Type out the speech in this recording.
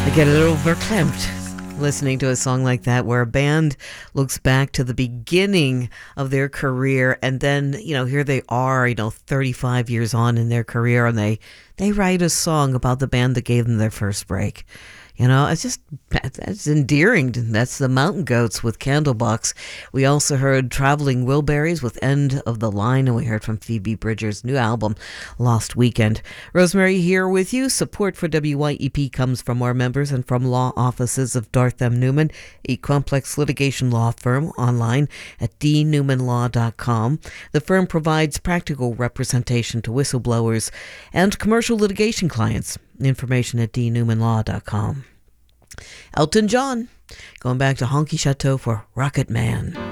I get a little verklempt listening to a song like that, where a band looks back to the beginning of their career, and then, here they are, 35 years on in their career, and they write a song about the band that gave them their first break. That's endearing. That's the Mountain Goats with Candlebox. We also heard Traveling Wilburys with End of the Line, and we heard from Phoebe Bridgers' new album, Lost Weekend. Rosemary here with you. Support for WYEP comes from our members and from law offices of Darth M. Newman, a complex litigation law firm, online at dnewmanlaw.com. The firm provides practical representation to whistleblowers and commercial litigation clients. Information at dnewmanlaw.com. Elton John, going back to Honky Chateau for Rocket Man.